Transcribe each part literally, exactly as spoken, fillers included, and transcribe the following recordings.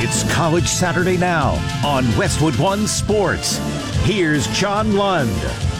It's College Saturday Now on Westwood One Sports. Here's John Lund.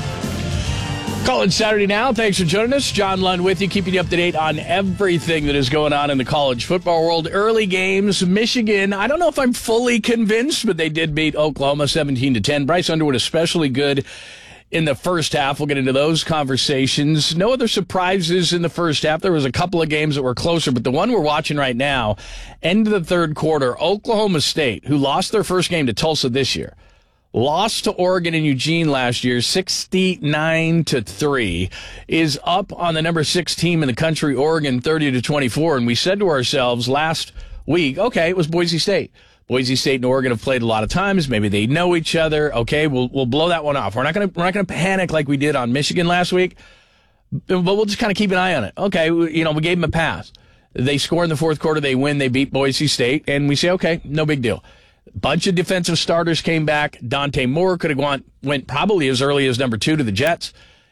College Saturday Now. Thanks for joining us. John Lund with you, keeping you up to date on everything that is going on in the college football world. Early games, Michigan. I don't know if I'm fully convinced, but they did beat Oklahoma seventeen to ten. Bryce Underwood especially good in the first half. We'll get into those conversations. No other surprises in the first half. There was a couple of games that were closer, but the one we're watching right now, end of the third quarter, Oklahoma State, who lost their first game to Tulsa this year, lost to Oregon and Eugene last year, sixty-nine to three, is up on the number six team in the country, Oregon, thirty to twenty-four. And we said to ourselves last week, okay, it was Boise State. Boise State and Oregon have played a lot of times. Maybe they know each other. Okay, we'll we'll blow that one off. We're not gonna we're not gonna panic like we did on Michigan last week, but we'll just kind of keep an eye on it. Okay, we, you know, we gave them a pass. They score in the fourth quarter. They win. They beat Boise State, and we say, okay, no big deal. Bunch of defensive starters came back. Dante Moore could have gone went probably as early as number two to the Jets.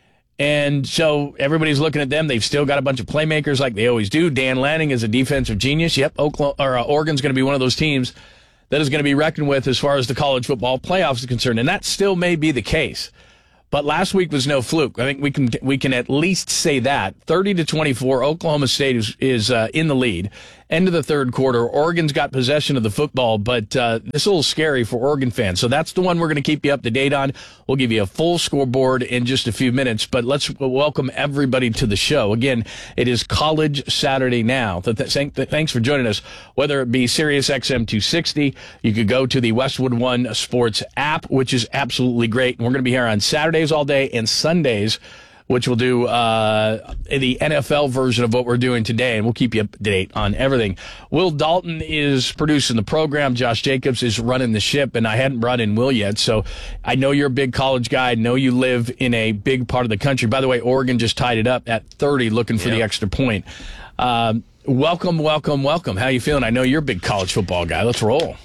And so everybody's looking at them. They've still got a bunch of playmakers like they always do. Dan Lanning is a defensive genius. Yep, Oklahoma, or, uh, Oregon's going to be one of those teams that is going to be reckoned with as far as the college football playoffs is concerned. And that still may be the case. But last week was no fluke. I think we can we can at least say that. thirty to twenty-four, Oklahoma State is, is uh, in the lead. End of the third quarter, Oregon's got possession of the football, but uh, it's a little scary for Oregon fans. So that's the one we're going to keep you up to date on. We'll give you a full scoreboard in just a few minutes, but let's welcome everybody to the show. Again, it is College Saturday Now. Thanks for joining us. Whether it be Sirius X M two sixty, you could go to the Westwood One Sports app, which is absolutely great. And we're going to be here on Saturdays all day and Sundays, which we'll do uh, the N F L version of what we're doing today, and we'll keep you up to date on everything. Will Dalton is producing the program. Josh Jacobs is running the ship, and I hadn't brought in Will yet, so I know you're a big college guy. I know you live in a big part of the country. By the way, Oregon just tied it up at thirty, looking for yep. the extra point. Um, welcome, welcome, welcome. How you feeling? I know you're a big college football guy. Let's roll.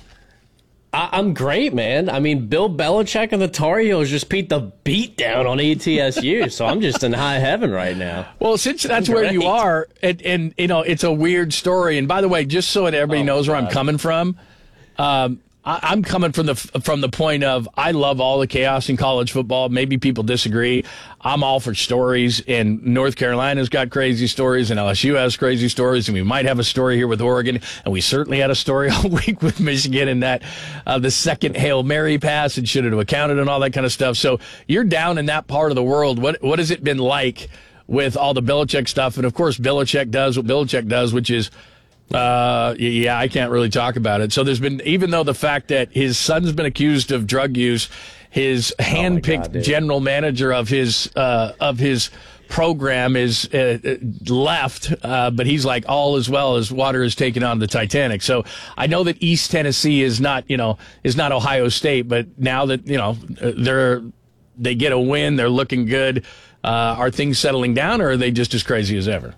I'm great, man. I mean, Bill Belichick and the Tar Heels just beat the beat down on E T S U, so I'm just in high heaven right now. Well, since that's where you are, and, and, you know, it's a weird story. And by the way, just so that everybody oh, knows where God. I'm coming from, um, I, I'm coming from the from the point of I love all the chaos in college football. Maybe people disagree. I'm all for stories, and North Carolina's got crazy stories, and L S U has crazy stories, and we might have a story here with Oregon, and we certainly had a story all week with Michigan in that uh, the second Hail Mary pass and should have accounted and all that kind of stuff. So you're down in that part of the world. What what has it been like with all the Belichick stuff? And of course, Belichick does what Belichick does, which is Uh, yeah, I can't really talk about it. So there's been, even though the fact that his son's been accused of drug use, his handpicked oh God, general manager of his, uh, of his program is uh, left, uh, but he's like, all as well as water is taken on the Titanic. So I know that East Tennessee is not, you know, is not Ohio State, but now that, you know, they're, they get a win, they're looking good. Uh, are things settling down, or are they just as crazy as ever?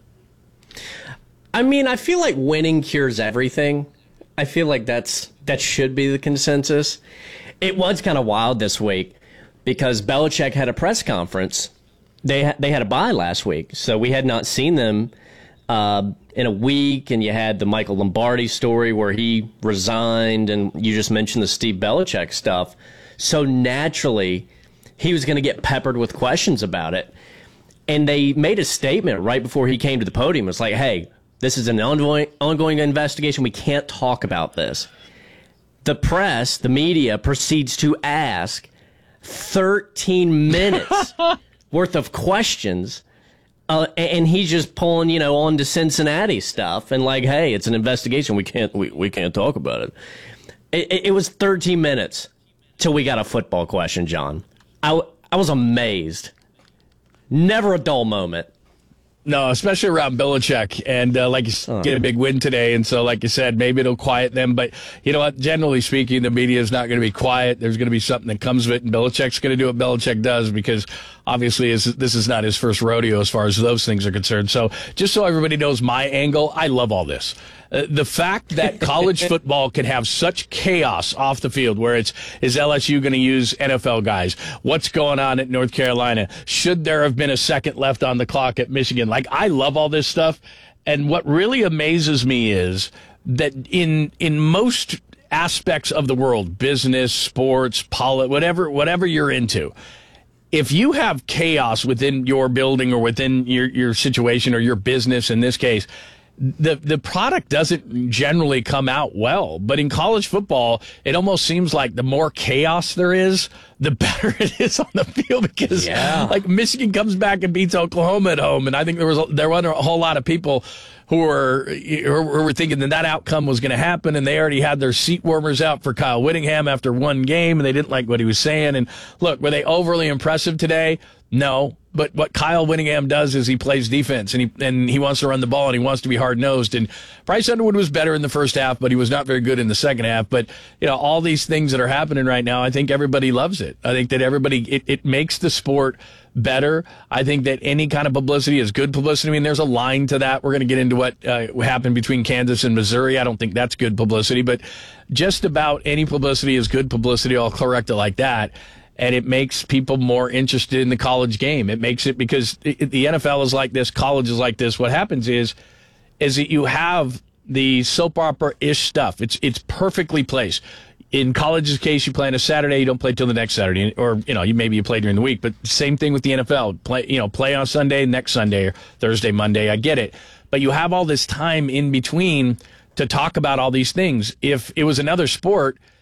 I mean, I feel like winning cures everything. I feel like that's that should be the consensus. It was kind of wild this week because Belichick had a press conference. They ha- they had a bye last week, so we had not seen them uh, in a week. And you had the Michael Lombardi story where he resigned, and you just mentioned the Steve Belichick stuff. So naturally, he was going to get peppered with questions about it. And they made a statement right before he came to the podium. It's like, hey, this is an ongoing ongoing investigation. We can't talk about this. The press, the media, proceeds to ask thirteen minutes worth of questions, uh, and he's just pulling, you know, on to Cincinnati stuff and like, hey, it's an investigation. We can't we, we can't talk about it. It, it was thirteen minutes till we got a football question, John. I, I was amazed. Never a dull moment. No, especially around Belichick. And uh, like you oh. get a big win today. And so, like you said, maybe it'll quiet them. But you know what? Generally speaking, the media is not going to be quiet. There's going to be something that comes of it. And Belichick's going to do what Belichick does because obviously is, this is not his first rodeo as far as those things are concerned. So just so everybody knows my angle, I love all this. Uh, the fact that college football can have such chaos off the field where it's, is L S U going to use N F L guys? What's going on at North Carolina? Should there have been a second left on the clock at Michigan? Like, I love all this stuff. And what really amazes me is that in, in most aspects of the world, business, sports, politics, whatever, whatever you're into. If you have chaos within your building or within your, your situation or your business in this case, the the product doesn't generally come out well. But in college football, it almost seems like the more chaos there is, the better it is on the field, because yeah. like Michigan comes back and beats Oklahoma at home, and I think there was a, there were a whole lot of people who were who were thinking that that outcome was going to happen, and they already had their seat warmers out for Kyle Whittingham after one game, and they didn't like what he was saying. And look, were they overly impressive today? No. But what Kyle Whittingham does is he plays defense, and he and he wants to run the ball, and he wants to be hard-nosed. And Bryce Underwood was better in the first half, but he was not very good in the second half. But, you know, all these things that are happening right now, I think everybody loves it. I think that everybody, it, it makes the sport better. I think that any kind of publicity is good publicity. I mean, there's a line to that. We're going to get into what uh, happened between Kansas and Missouri. I don't think that's good publicity, but just about any publicity is good publicity. I'll correct it like that. And it makes people more interested in the college game. It makes it, because it, the N F L is like this, college is like this. What happens is, is that you have the soap opera-ish stuff. It's it's perfectly placed. In college's case, you play on a Saturday, you don't play till the next Saturday, or you know, you maybe you play during the week. But same thing with the N F L. Play, you know, play on Sunday, next Sunday, or Thursday, Monday. I get it, but you have all this time in between to talk about all these things. If it was another sport,